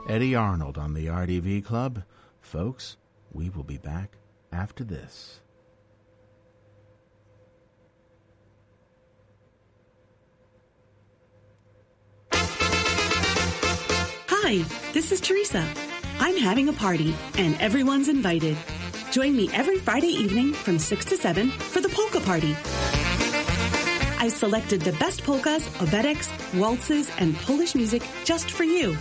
Eddie Arnold on the RDV Club. Folks, we will be back after this. Hi, this is Teresa. I'm having a party, and everyone's invited. Join me every Friday evening from 6 to 7 for the polka party. I've selected the best polkas, obediks, waltzes, and Polish music just for you.